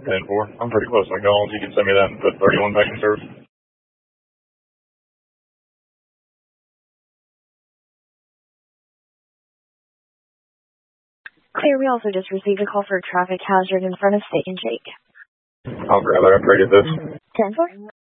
10-4. I'm pretty close to McDonald's. You can send me that and put 31 back in service. Clear, we also just received a call for a traffic hazard in front of Steak and Shake. I'll grab it after I get this. 10-4.